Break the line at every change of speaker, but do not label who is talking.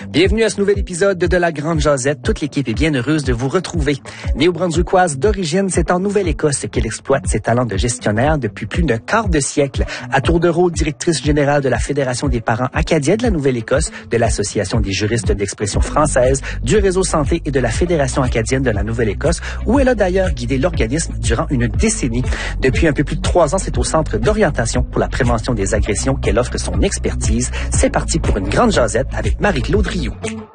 Bienvenue à ce nouvel épisode de La Grande Jazette. Toute l'équipe est bien heureuse de vous retrouver. Néo-brunswickoise d'origine, c'est en Nouvelle-Écosse qu'elle exploite ses talents de gestionnaire depuis plus d'un quart de siècle. À tour de rôle, directrice générale de la Fédération des parents acadiens de la Nouvelle-Écosse, de l'Association des juristes d'expression française, du Réseau Santé et de la Fédération acadienne de la Nouvelle-Écosse, où elle a d'ailleurs guidé l'organisme durant une décennie. Depuis un peu plus de 3 ans, c'est au Centre d'orientation pour la prévention des agressions qu'elle offre son expertise. C'est parti pour une grande jasette avec Marie-Claude Rioux.